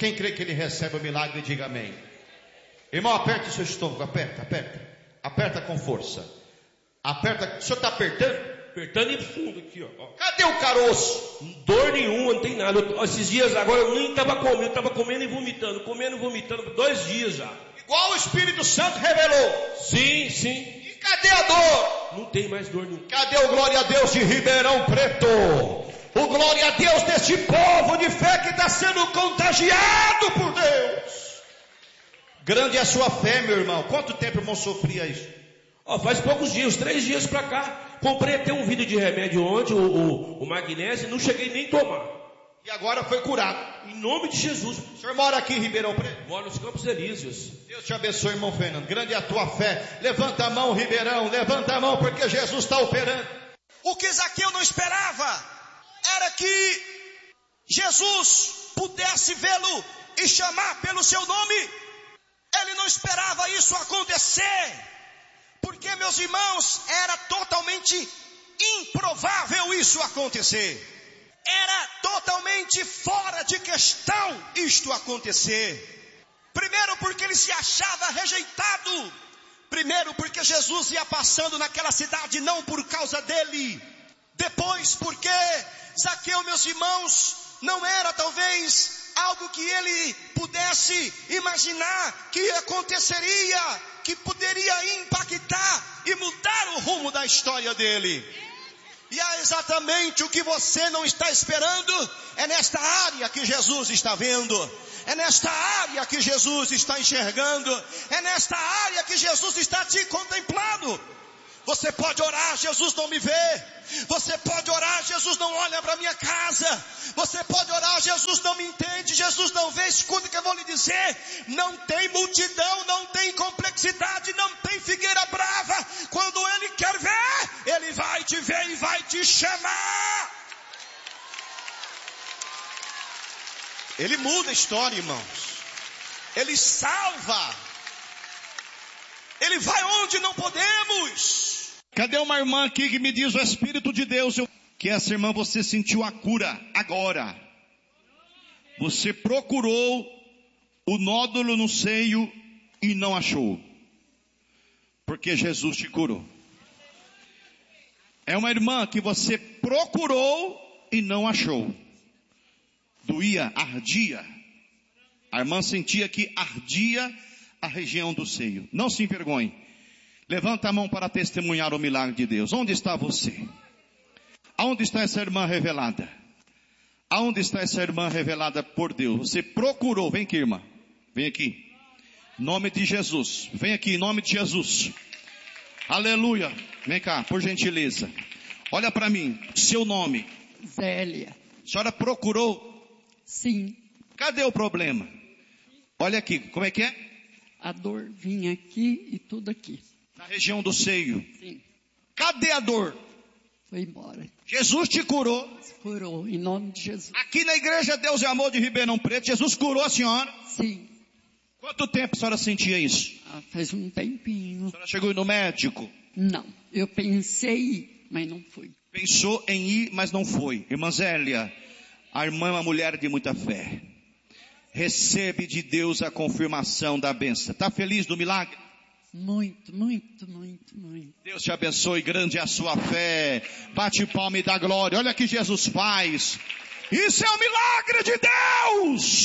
Quem crê que ele recebe o milagre, diga amém. Irmão, aperte o seu estômago, aperta com força. Aperta, o senhor está apertando? Apertando em fundo aqui, ó. Cadê o caroço? Dor nenhuma, não tem nada. Esses dias agora eu nem estava comendo, estava comendo e vomitando, 2 dias já. Igual o Espírito Santo revelou. Sim. E cadê a dor? Não tem mais dor nenhuma. Cadê o glória a Deus de Ribeirão Preto? O glória a Deus deste povo de fé que está sendo contagiado por Deus. Grande é a sua fé, meu irmão. Quanto tempo, irmão, sofria isso? Faz poucos dias, 3 dias pra cá. Comprei até um vidro de remédio ontem, o magnésio, não cheguei nem a tomar. E agora foi curado. Em nome de Jesus. O senhor mora aqui em Ribeirão Preto? Moro nos Campos Elíseos. Deus te abençoe, irmão Fernando. Grande é a tua fé. Levanta a mão, Ribeirão. Levanta a mão, porque Jesus está operando. O que Zaqueu não esperava era que Jesus pudesse vê-lo e chamar pelo seu nome. Ele não esperava isso acontecer, porque, meus irmãos, era totalmente improvável isso acontecer. Era totalmente fora de questão isto acontecer. Primeiro porque ele se achava rejeitado. Primeiro porque Jesus ia passando naquela cidade não por causa dele. Depois porque Zaqueu, meus irmãos, não era talvez algo que ele pudesse imaginar que aconteceria, que poderia impactar e mudar o rumo da história dele. E é exatamente o que você não está esperando. É nesta área que Jesus está vendo. É nesta área que Jesus está enxergando. É nesta área que Jesus está te contemplando. Você pode orar, Jesus não me vê. Você pode orar, Jesus não olha para minha casa. Você pode orar, Jesus não me entende, Jesus não vê. Escuta o que eu vou lhe dizer. Não tem multidão, não tem complexidade, não tem figueira brava. Quando Ele quer ver, Ele vai te ver e vai te chamar. Ele muda a história, irmãos. Ele salva. Ele vai onde não podemos. Cadê uma irmã aqui que me diz o Espírito de Deus? Que essa irmã, você sentiu a cura agora. Você procurou o nódulo no seio e não achou. Porque Jesus te curou. É uma irmã que você procurou e não achou. Doía, ardia. A irmã sentia que ardia a região do seio. Não se envergonhe. Levanta a mão para testemunhar o milagre de Deus. Onde está você? Aonde está essa irmã revelada? Aonde está essa irmã revelada por Deus? Você procurou. Vem aqui, irmã. Vem aqui. Em nome de Jesus. Vem aqui, em nome de Jesus. Aleluia. Vem cá, por gentileza. Olha para mim. Seu nome? Zélia. A senhora procurou? Sim. Cadê o problema? Olha aqui. Como é que é? A dor vinha aqui e tudo aqui. Na região do seio. Sim. Cadê a dor? Foi embora. Jesus te curou. Curou, em nome de Jesus. Aqui na igreja Deus e Amor de Ribeirão Preto, Jesus curou a senhora. Sim. Quanto tempo a senhora sentia isso? Faz um tempinho. A senhora chegou a ir no médico? Não, eu pensei em ir, mas não fui. Pensou em ir, mas não foi. Irmã Zélia, a irmã é uma mulher de muita fé. Recebe de Deus a confirmação da bênção. Está feliz do milagre? Muito, muito, muito, muito. Deus te abençoe, grande é a sua fé. Bate palma e dá glória. Olha o que Jesus faz. Isso é o milagre de Deus.